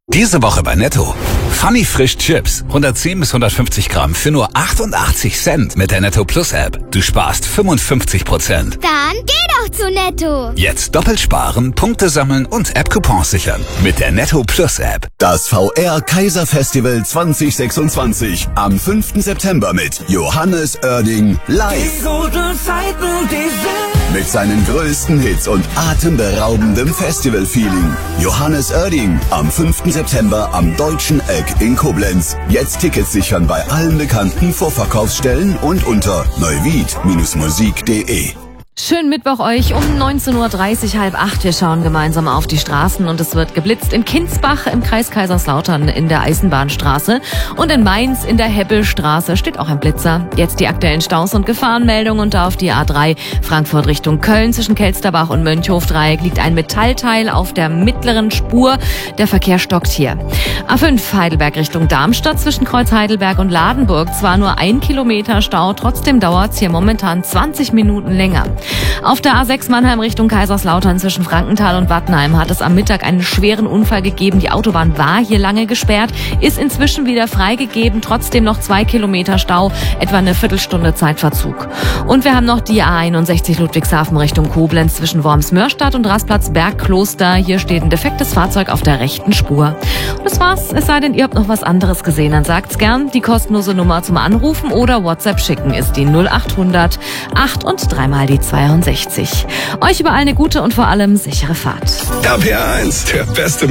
Diese Woche bei Netto. Funny Frisch Chips. 110 bis 150 Gramm für nur 88 Cent mit der Netto Plus App. Du sparst 55%. Dann geh doch zu Netto. Jetzt doppelt sparen, Punkte sammeln und App-Coupons sichern. Mit der Netto Plus App. Das VR Kaiser Festival 2026. Am 5. September mit Johannes Oerding live. Mit seinen größten Hits und atemberaubendem Festival-Feeling. Johannes Oerding am 5. September am Deutschen Eck in Koblenz. Jetzt Tickets sichern bei allen bekannten Vorverkaufsstellen und unter neuwied-musik.de. Schönen Mittwoch euch um 19.30 Uhr, 7:30. Wir schauen gemeinsam auf die Straßen und es wird geblitzt in Kinsbach im Kreis Kaiserslautern in der Eisenbahnstraße und in Mainz in der Hebbelstraße steht auch ein Blitzer. Jetzt die aktuellen Staus und Gefahrenmeldungen und da auf die A3 Frankfurt Richtung Köln zwischen Kelsterbach und Mönchhof-Dreieck liegt ein Metallteil auf der mittleren Spur. Der Verkehr stockt hier. A5 Heidelberg Richtung Darmstadt zwischen Kreuz Heidelberg und Ladenburg. Zwar nur 1 Kilometer Stau, trotzdem dauert's hier momentan 20 Minuten länger. Auf der A6 Mannheim Richtung Kaiserslautern zwischen Frankenthal und Wattenheim hat es am Mittag einen schweren Unfall gegeben. Die Autobahn war hier lange gesperrt, ist inzwischen wieder freigegeben. Trotzdem noch 2 Kilometer Stau, etwa eine Viertelstunde Zeitverzug. Und wir haben noch die A61 Ludwigshafen Richtung Koblenz zwischen Worms-Mörstadt und Rastplatz Bergkloster. Hier steht ein defektes Fahrzeug auf der rechten Spur. Und das war's, es sei denn, ihr habt noch was anderes gesehen. Dann sagt's gern. Die kostenlose Nummer zum Anrufen oder WhatsApp schicken ist die 0800 8 und 3 mal die 62. Euch überall eine gute und vor allem sichere Fahrt. RPR 1, der beste